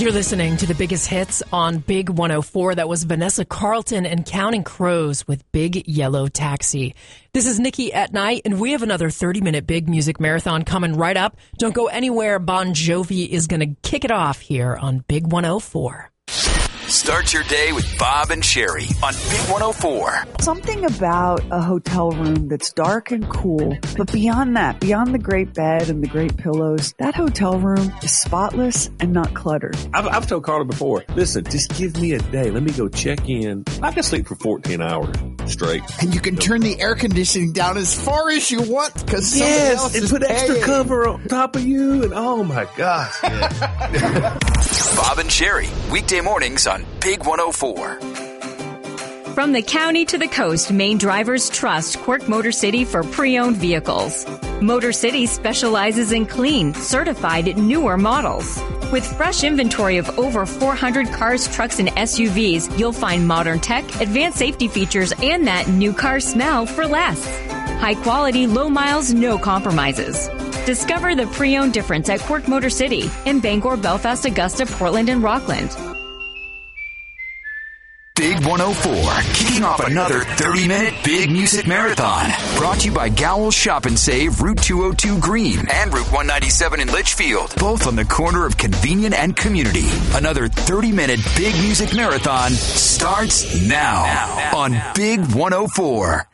You're listening to the biggest hits on Big 104. That was Vanessa Carlton and Counting Crows with Big Yellow Taxi. This is Nikki at Night, and we have another 30-minute big music marathon coming right up. Don't go anywhere. Bon Jovi is going to kick it off here on Big 104. Start your day with Bob and Sherry on Big 104. Something about a hotel room that's dark and cool, but beyond that, beyond the great bed and the great pillows, that hotel room is spotless and not cluttered. I've told Carla before, listen, just give me a day. Let me go check in. I can sleep for 14 hours straight. And you can turn the air conditioning down as far as you want because somebody else and is put extra paying. cover on top of you. And oh my gosh. Yeah. Bob and Sherry, weekday mornings on Big 104. From the county to the coast, Maine drivers trust Quirk Motor City for pre-owned vehicles. Motor City specializes in clean, certified, newer models. With fresh inventory of over 400 cars, trucks, and SUVs, you'll find modern tech, advanced safety features, and that new car smell for less. High quality, low miles, no compromises. Discover the pre-owned difference at Quirk Motor City in Bangor, Belfast, Augusta, Portland, and Rockland. Big 104, kicking off another 30-minute big music marathon. Brought to you by Gowell's Shop and Save, Route 202 Green and Route 197 in Litchfield. Both on the corner of convenient and community. Another 30-minute big music marathon starts now on Big 104.